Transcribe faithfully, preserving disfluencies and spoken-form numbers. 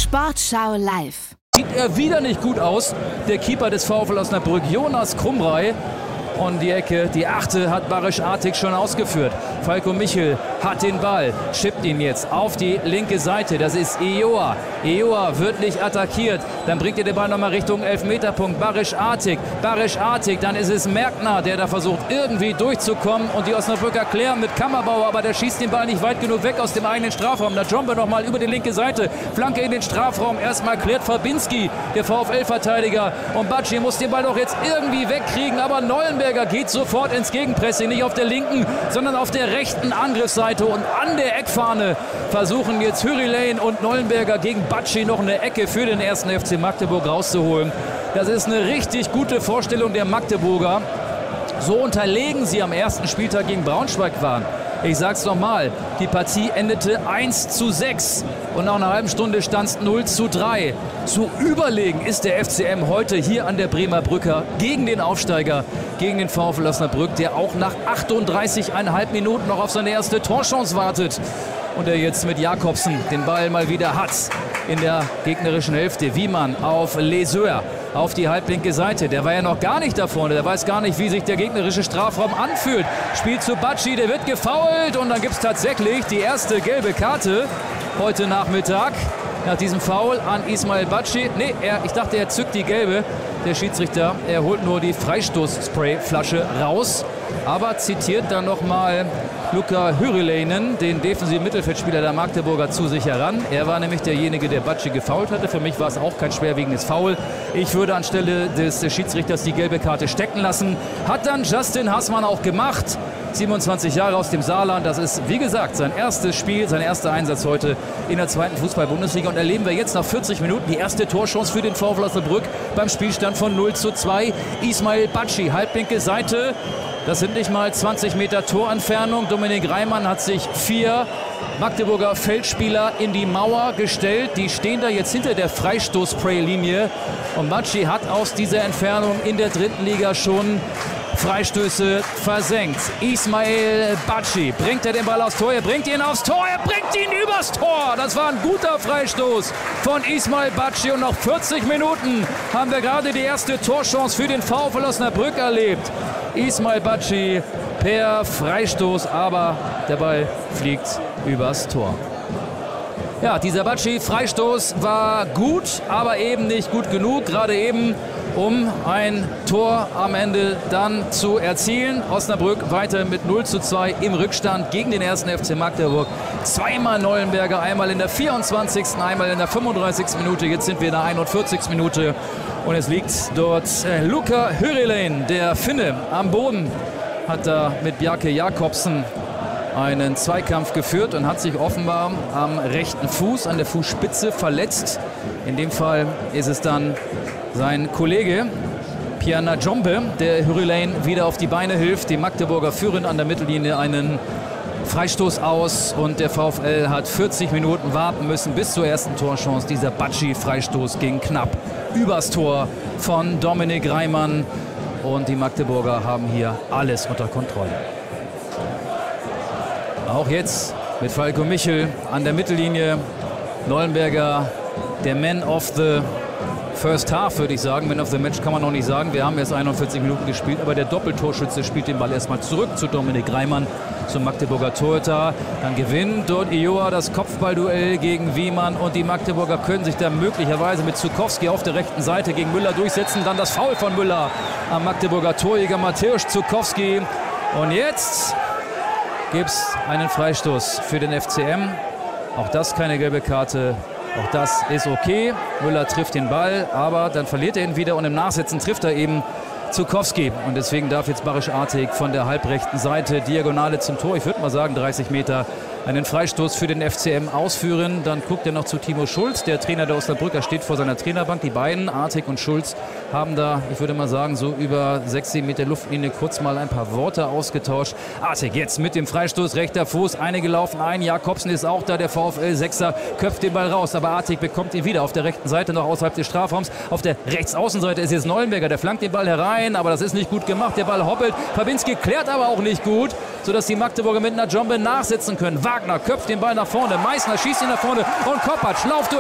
Sportschau live. Sieht er wieder nicht gut aus, der Keeper des VfL Osnabrück, Jonas Krumrei. Und die Ecke, die achte, hat Barisch Artig schon ausgeführt. Falco Michel hat den Ball, schippt ihn jetzt auf die linke Seite. Das ist Ejoa. Ejoa wird nicht attackiert. Dann bringt er den Ball nochmal Richtung Elfmeterpunkt. Barisch Artig. Barisch Artig. Dann ist es Merkner, der da versucht, irgendwie durchzukommen. Und die Osnabrücker klären mit Kammerbauer, aber der schießt den Ball nicht weit genug weg aus dem eigenen Strafraum. Da Jombe nochmal über die linke Seite. Flanke in den Strafraum. Erstmal klärt Fabinski, der VfL-Verteidiger. Und Bacci muss den Ball doch jetzt irgendwie wegkriegen. Aber Neuenberger geht sofort ins Gegenpressing. Nicht auf der linken, sondern auf der rechten Angriffsseite. Und an der Eckfahne versuchen jetzt Hürricane und Neuenberger gegen Bacci noch eine Ecke für den ersten F C Magdeburg rauszuholen. Das ist eine richtig gute Vorstellung der Magdeburger. So unterlegen sie am ersten Spieltag gegen Braunschweig waren. Ich sag's nochmal, die Partie endete eins zu sechs und nach einer halben Stunde stand es null zu drei. So überlegen ist der F C M heute hier an der Bremer Brücke gegen den Aufsteiger, gegen den VfL Osnabrück, der auch nach achtunddreißig Komma fünf Minuten noch auf seine erste Torchance wartet. Und er jetzt mit Jakobsen den Ball mal wieder hat in der gegnerischen Hälfte. Wiemann auf Leseur auf die halblinke Seite. Der war ja noch gar nicht da vorne. Der weiß gar nicht, wie sich der gegnerische Strafraum anfühlt. Spielt zu Bacci, der wird gefoult. Und dann gibt es tatsächlich die erste gelbe Karte heute Nachmittag. Nach diesem Foul an Ismail Bacci. Nee, er, ich dachte, er zückt die gelbe. Der Schiedsrichter, er holt nur die Freistoßsprayflasche raus. Aber zitiert dann nochmal Luca Hürricane, den defensiven Mittelfeldspieler der Magdeburger, zu sich heran. Er war nämlich derjenige, der Bacci gefoult hatte. Für mich war es auch kein schwerwiegendes Foul. Ich würde anstelle des Schiedsrichters die gelbe Karte stecken lassen. Hat dann Justin Haßmann auch gemacht. siebenundzwanzig Jahre aus dem Saarland. Das ist, wie gesagt, sein erstes Spiel, sein erster Einsatz heute in der zweiten Fußball-Bundesliga. Und erleben wir jetzt nach vierzig Minuten die erste Torchance für den VfL Osnabrück beim Spielstand von null zu zwei. Ismail Bacci, halblinke Seite. Das sind nicht mal zwanzig Meter Torentfernung. Dominik Reimann hat sich vier Magdeburger Feldspieler in die Mauer gestellt. Die stehen da jetzt hinter der Freistoßspray-Linie. Und Bacci hat aus dieser Entfernung in der dritten Liga schon Freistöße versenkt. Ismail Bacci, bringt er den Ball aufs Tor, er bringt ihn aufs Tor, er bringt ihn übers Tor. Das war ein guter Freistoß von Ismail Bacci und noch vierzig Minuten haben wir gerade die erste Torchance für den VfL Osnabrück erlebt. Ismail Bacci per Freistoß, aber der Ball fliegt übers Tor. Ja, dieser Bacci-Freistoß war gut, aber eben nicht gut genug, gerade eben, um ein Tor am Ende dann zu erzielen. Osnabrück weiter mit null zu zwei im Rückstand gegen den ersten F C Magdeburg. Zweimal Neuenberger, einmal in der vierundzwanzigsten, einmal in der fünfunddreißigsten Minute. Jetzt sind wir in der einundvierzigsten Minute. Und es liegt dort äh, Luca Hürricane, der Finne, am Boden. Hat da mit Bjarke Jakobsen einen Zweikampf geführt und hat sich offenbar am rechten Fuß, an der Fußspitze verletzt. In dem Fall ist es dann sein Kollege Piana Jombe, der Hürricane wieder auf die Beine hilft. Die Magdeburger führen an der Mittellinie einen Freistoß aus und der VfL hat vierzig Minuten warten müssen bis zur ersten Torchance. Dieser Bacci-Freistoß ging knapp übers Tor von Dominik Reimann und die Magdeburger haben hier alles unter Kontrolle. Auch jetzt mit Falco Michel an der Mittellinie. Neuenberger, der Man of the First Half, würde ich sagen. Man of the Match kann man noch nicht sagen. Wir haben erst einundvierzig Minuten gespielt, aber der Doppeltorschütze spielt den Ball erstmal zurück zu Dominik Reimann, zum Magdeburger Torhüter. Dann gewinnt dort Ejoa das Kopfballduell gegen Wiemann und die Magdeburger können sich da möglicherweise mit Zukowski auf der rechten Seite gegen Müller durchsetzen. Dann das Foul von Müller am Magdeburger Torjäger Mateusz Zukowski. Und jetzt gibt es einen Freistoß für den F C M. Auch das keine gelbe Karte. Auch das ist okay. Müller trifft den Ball, aber dann verliert er ihn wieder und im Nachsetzen trifft er eben Zukowski. Und deswegen darf jetzt Barisch Artig von der halbrechten Seite Diagonale zum Tor, ich würde mal sagen dreißig Meter, einen Freistoß für den F C M ausführen. Dann guckt er noch zu Timo Schulz, der Trainer der Osnabrücker, steht vor seiner Trainerbank. Die beiden, Artig und Schulz, haben da, ich würde mal sagen, so über sechs, sieben Meter Luftlinie kurz mal ein paar Worte ausgetauscht. Artig jetzt mit dem Freistoß, rechter Fuß, einige laufen ein. Jakobsen ist auch da, der VfL-Sechser, köpft den Ball raus. Aber Artig bekommt ihn wieder auf der rechten Seite, noch außerhalb des Strafraums. Auf der Rechtsaußenseite ist jetzt Neuenberger, der flankt den Ball herein, aber das ist nicht gut gemacht. Der Ball hoppelt. Fabinski klärt aber auch nicht gut, sodass die Magdeburger mit einer Jombe nachsetzen können. Wagner köpft den Ball nach vorne, Meissner schießt ihn nach vorne und Kopacz lauft durch.